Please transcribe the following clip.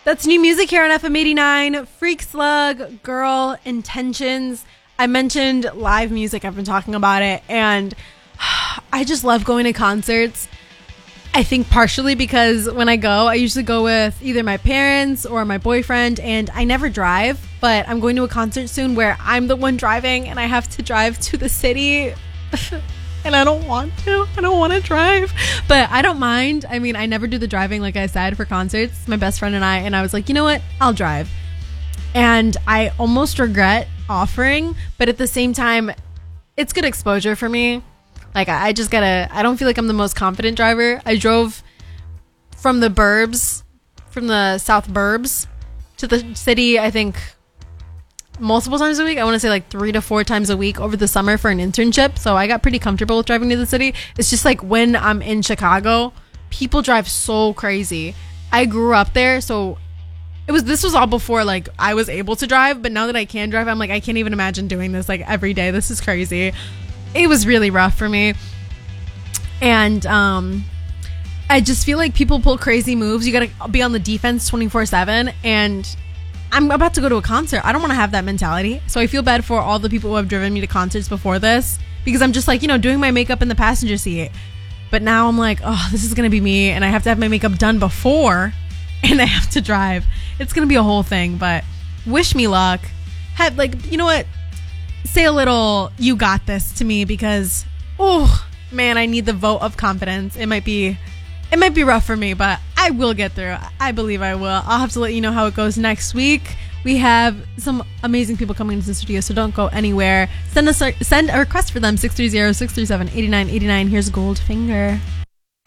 That's new music here on FM 89. Freak Slug, Girl, Intentions. I mentioned live music. I've been talking about it. And I just love going to concerts. I think partially because when I go, I usually go with either my parents or my boyfriend. And I never drive. But I'm going to a concert soon where I'm the one driving. And I have to drive to the city. And I don't want to. I don't want to drive. But I don't mind. I mean, I never do the driving, like I said, for concerts. My best friend and I was like, you know what? I'll drive. And I almost regret offering. But at the same time, it's good exposure for me. Like, I just gotta... I don't feel like I'm the most confident driver. I drove from the burbs, from the South Burbs to the city, I think... multiple times a week. I want to say like 3 to 4 times a week over the summer for an internship. So I got pretty comfortable with driving to the city. It's just like when I'm in Chicago, people drive so crazy. I grew up there, so this was all before like I was able to drive. But now that I can drive, I'm like, I can't even imagine doing this like every day. This is crazy. It was really rough for me. And I just feel like people pull crazy moves. You gotta be on the defense 24/7. And I'm about to go to a concert. I don't want to have that mentality. So I feel bad for all the people who have driven me to concerts before this, because I'm just like, doing my makeup in the passenger seat. But now I'm like, oh, this is going to be me. And I have to have my makeup done before and I have to drive. It's going to be a whole thing, but wish me luck. Have you know what? Say a little, you got this to me, because, oh man, I need the vote of confidence. It might be rough for me, but I will get through. I believe I will. I'll have to let you know how it goes next week. We have some amazing people coming into the studio, so don't go anywhere. Send a request for them, 630-637-8989. Here's Goldfinger.